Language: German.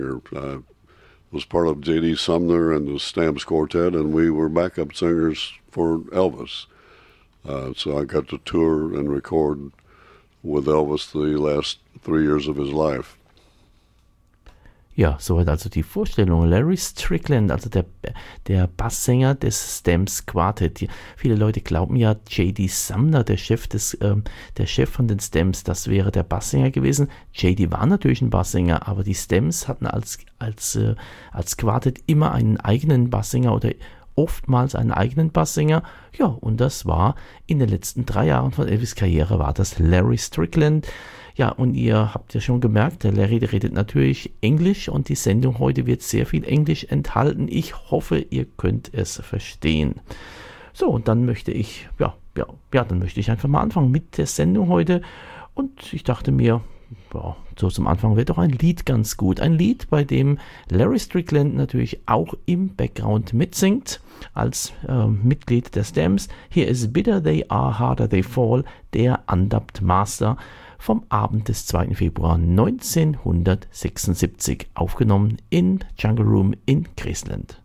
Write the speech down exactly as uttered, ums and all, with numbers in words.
I was part of J D Sumner and the Stamps Quartet, and we were backup singers for Elvis. Uh, so I got to tour and record with Elvis the last three years of his life. Ja, soweit also die Vorstellung. Larry Strickland, also der, der Basssänger des Stamps Quartet. Die, viele Leute glauben ja, J D Sumner, der Chef des, ähm, der Chef von den Stamps, das wäre der Basssänger gewesen. J D war natürlich ein Basssänger, aber die Stamps hatten als, als, äh, als Quartett immer einen eigenen Basssänger oder oftmals einen eigenen Basssänger. Ja, und das war in den letzten drei Jahren von Elvis' Karriere war das Larry Strickland. Ja, und ihr habt ja schon gemerkt, der Larry der redet natürlich Englisch und die Sendung heute wird sehr viel Englisch enthalten. Ich hoffe, ihr könnt es verstehen. So, und dann möchte ich, ja, ja, ja, dann möchte ich einfach mal anfangen mit der Sendung heute. Und ich dachte mir, ja, so zum Anfang wäre doch ein Lied ganz gut. Ein Lied, bei dem Larry Strickland natürlich auch im Background mitsingt, als äh, Mitglied der Stamps. Here is Bitter They Are, Harder They Fall, der Undubbed Master vom Abend des zweiten Februar neunzehnhundertsechsundsiebzig, aufgenommen in Jungle Room in Graceland.